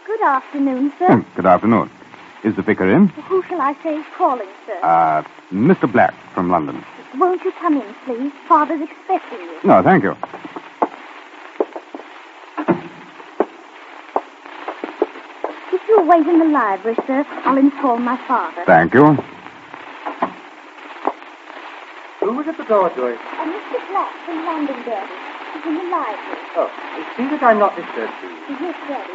Good afternoon, sir. Good afternoon. Is the vicar in? Who shall I say is calling, sir? Mr. Black from London. Won't you come in, please? Father's expecting you. No, thank you. If you'll wait in the library, sir, I'll inform my father. Thank you. Who was at the door, Joyce? Mr. Black from London, Daddy. He's in the library. Oh, see that I'm not disturbed, please. Yes, Daddy.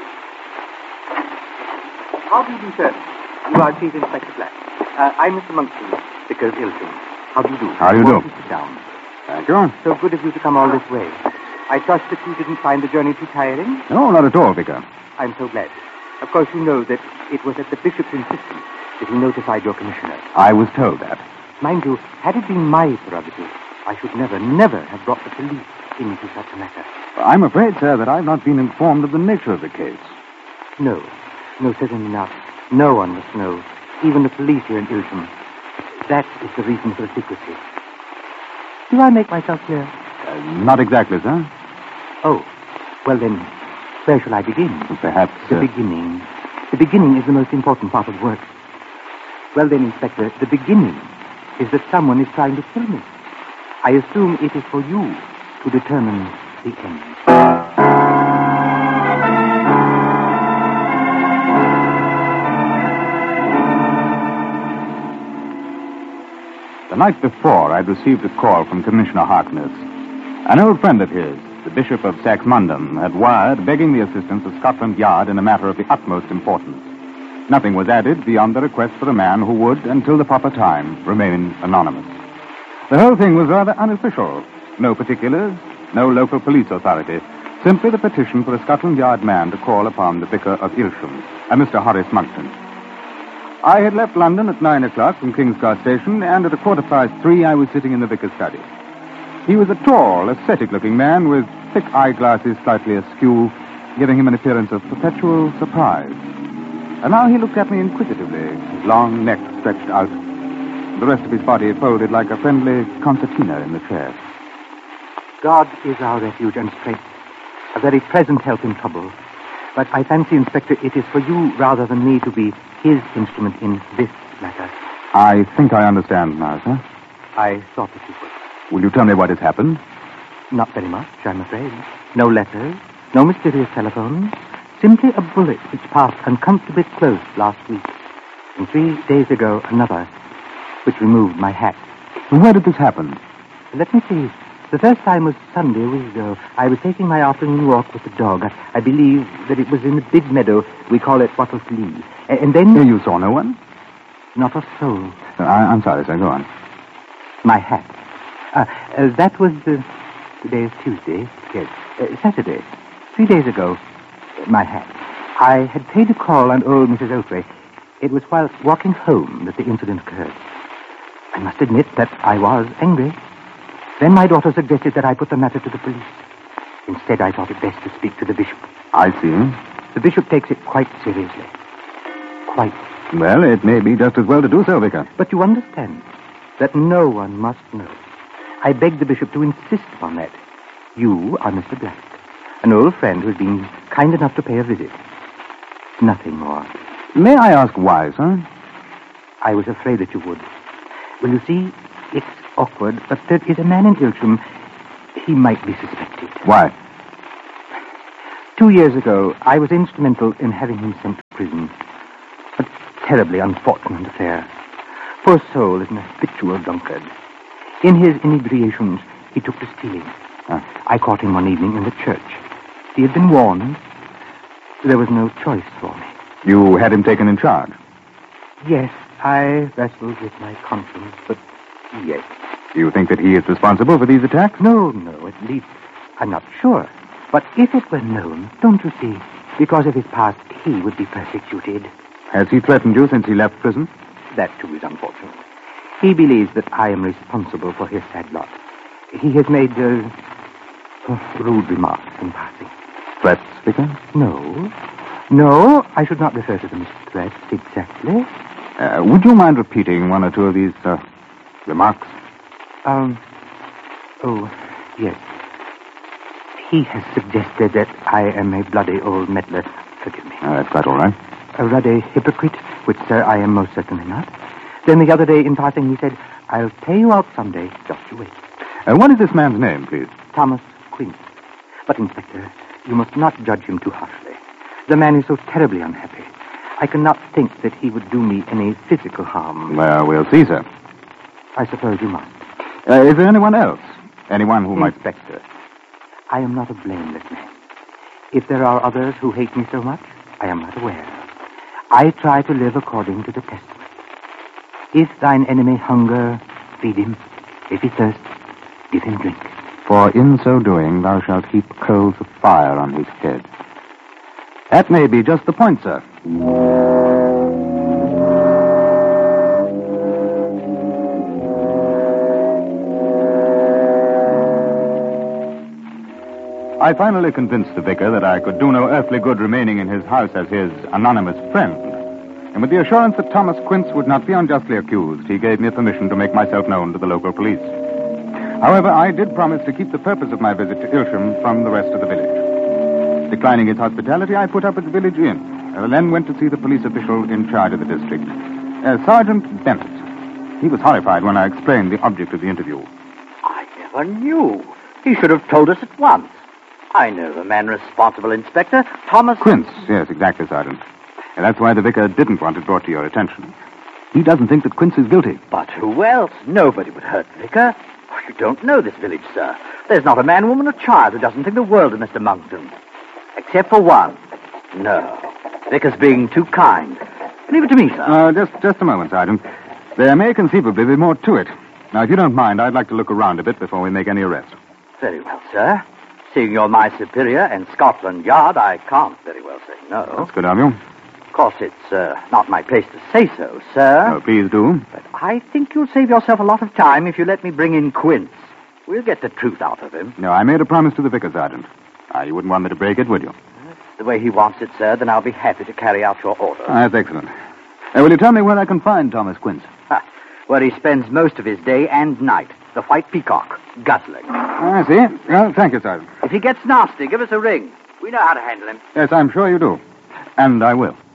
How do you do, sir? You are Chief Inspector Black. I'm Mr. Monkston, Vicar of Ilton. How do you do? How do you do? Won't you sit down? Thank you. So good of you to come all this way. I trust that you didn't find the journey too tiring? No, not at all, Vicar. I'm so glad. Of course, you know that it was at the Bishop's insistence that he notified your commissioner. I was told that. Mind you, had it been my prerogative, I should never have brought the police into such a matter. I'm afraid, sir, that I've not been informed of the nature of the case. No, certainly not. No one must know, even the police here in Ilton. That is the reason for the secrecy. Do I make myself clear? Not exactly, sir. Oh, well then, where shall I begin? Perhaps... The beginning. The beginning is the most important part of work. Well then, Inspector, the beginning is that someone is trying to kill me. I assume it is for you to determine the end. The night before, I'd received a call from Commissioner Harkness. An old friend of his, the Bishop of Saxmundham, had wired begging the assistance of Scotland Yard in a matter of the utmost importance. Nothing was added beyond the request for a man who would, until the proper time, remain anonymous. The whole thing was rather unofficial. No particulars, no local police authority. Simply the petition for a Scotland Yard man to call upon the Vicar of Ilsham, a Mr. Horace Monckton. I had left London at 9 o'clock from King's Cross Station, and at 3:15 I was sitting in the vicar's study. He was a tall, ascetic-looking man with thick eyeglasses slightly askew, giving him an appearance of perpetual surprise. And now he looked at me inquisitively, his long neck stretched out, the rest of his body folded like a friendly concertina in the chair. God is our refuge and strength, a very present help in trouble. But I fancy, Inspector, it is for you rather than me to be his instrument in this matter. I think I understand now, sir. I thought that you would. Will you tell me what has happened? Not very much, I'm afraid. No letters, no mysterious telephones. Simply a bullet which passed uncomfortably close last week. And 3 days ago, another, which removed my hat. Where did this happen? Let me see. The first time was Sunday a week ago. I was taking my afternoon walk with the dog. I believe that it was in the big meadow. We call it Wattles Lee. And then... You saw no one? Not a soul. I'm sorry, sir. Go on. My hat. That was... today is Tuesday. Yes. Saturday. 3 days ago. My hat. I had paid a call on old Mrs. Oakley. It was while walking home that the incident occurred. I must admit that I was angry. Then my daughter suggested that I put the matter to the police. Instead, I thought it best to speak to the bishop. I see. The bishop takes it quite seriously. Quite. Well, it may be just as well to do so, Vicar. But you understand that no one must know. I beg the bishop to insist upon that. You are Mr. Black, an old friend who has been kind enough to pay a visit. Nothing more. May I ask why, sir? I was afraid that you would. Well, you see, it's awkward, but there is a man in Ilsham. He might be suspected. Why? 2 years ago, I was instrumental in having him sent to prison. A terribly unfortunate affair. Poor soul is an habitual drunkard. In his inebriations, he took to stealing. I caught him one evening in the church. He had been warned. There was no choice for me. You had him taken in charge? Yes, I wrestled with my conscience, but yes. Do you think that he is responsible for these attacks? No, at least I'm not sure. But if it were known, don't you see, because of his past, he would be persecuted. Has he threatened you since he left prison? That, too, is unfortunate. He believes that I am responsible for his sad lot. He has made rude remarks in passing. Threats, Vicar? No, I should not refer to them as threats exactly. Would you mind repeating one or two of these remarks? Oh, yes. He has suggested that I am a bloody old meddler, forgive me. That's quite all right. A ruddy hypocrite, which, sir, I am most certainly not. Then the other day, in passing, he said, I'll pay you out someday. Just you wait. What is this man's name, please? Thomas Quince. But, Inspector, you must not judge him too harshly. The man is so terribly unhappy. I cannot think that he would do me any physical harm. Well, we'll see, sir. I suppose you must. Is there anyone else? Anyone who might... Inspector, I am not a blameless man. If there are others who hate me so much, I am not aware. I try to live according to the Testament. If thine enemy hunger, feed him. If he thirst, give him drink. For in so doing thou shalt heap coals of fire on his head. That may be just the point, sir. I finally convinced the vicar that I could do no earthly good remaining in his house as his anonymous friend. And with the assurance that Thomas Quince would not be unjustly accused, he gave me permission to make myself known to the local police. However, I did promise to keep the purpose of my visit to Ilsham from the rest of the village. Declining his hospitality, I put up at the village inn, and then went to see the police official in charge of the district, Sergeant Bennett. He was horrified when I explained the object of the interview. I never knew. He should have told us at once. I know the man responsible, Inspector. Thomas... Quince, yes, exactly, Sergeant. And that's why the vicar didn't want it brought to your attention. He doesn't think that Quince is guilty. But who else? Nobody would hurt Vicar. Oh, you don't know this village, sir. There's not a man, woman, or child who doesn't think the world of Mr. Monkton. Except for one. No. Vicar's being too kind. Leave it to me, sir. Just a moment, Sergeant. There may conceivably be more to it. Now, if you don't mind, I'd like to look around a bit before we make any arrests. Very well, sir. Seeing you're my superior in Scotland Yard, I can't very well say no. That's good of you. Of course, it's not my place to say so, sir. Oh, please do. But I think you'll save yourself a lot of time if you let me bring in Quince. We'll get the truth out of him. No, I made a promise to the vicar, Sergeant. You wouldn't want me to break it, would you? The way he wants it, sir, then I'll be happy to carry out your orders. That's excellent. Will you tell me where I can find Thomas Quince? Where he spends most of his day and night. The White Peacock, guzzling. I see. Well, thank you, Sergeant. If he gets nasty, give us a ring. We know how to handle him. Yes, I'm sure you do. And I will.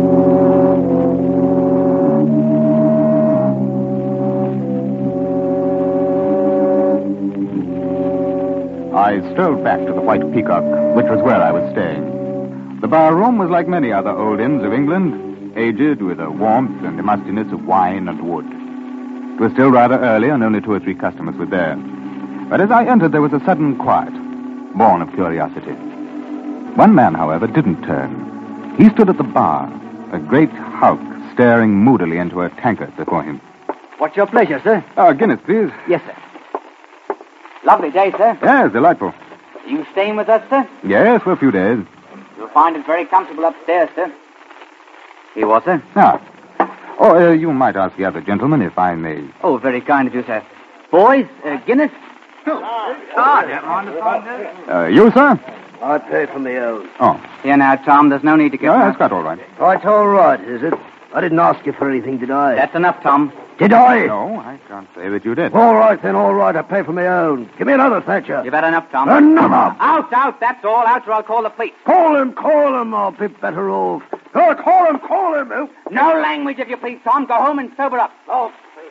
I strolled back to the White Peacock, which was where I was staying. The bar room was like many other old inns of England, aged with a warmth and the mustiness of wine and wood. It was still rather early, and only 2 or 3 customers were there. But as I entered, there was a sudden quiet, born of curiosity. One man, however, didn't turn. He stood at the bar, a great hulk staring moodily into a tankard before him. What's your pleasure, sir? Guinness, please. Yes, sir. Lovely day, sir. Yes, delightful. Are you staying with us, sir? Yes, for a few days. You'll find it very comfortable upstairs, sir. Here was, sir. You might ask the other gentlemen if I may. Oh, very kind of you, sir. Boys, Guinness? Never mind the phone, You, sir? I pay for my own. Oh. Here now, Tom, there's no need to get... No, that's quite all right. Oh, it's all right, is it? I didn't ask you for anything, did I? That's enough, Tom. Did I? No, I can't say that you did. All right, then, all right. I pay for my own. Give me another, Thatcher. You've had enough, Tom. Another! Out, that's all. Out, or I'll call the police. Call him. I'll be better off. Oh, call him. Oh. No language, if you please, Tom. Go home and sober up. Oh,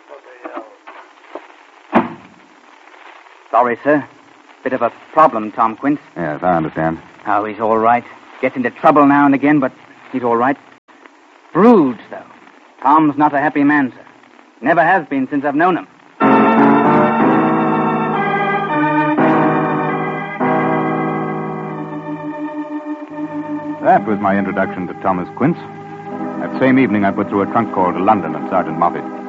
Sorry, sir. Bit of a problem, Tom Quince. Yes, I understand. Oh, he's all right. Gets into trouble now and again, but he's all right. Broods, though. Tom's not a happy man, sir. Never has been since I've known him. That was my introduction to Thomas Quince. That same evening, I put through a trunk call to London and Sergeant Moffat.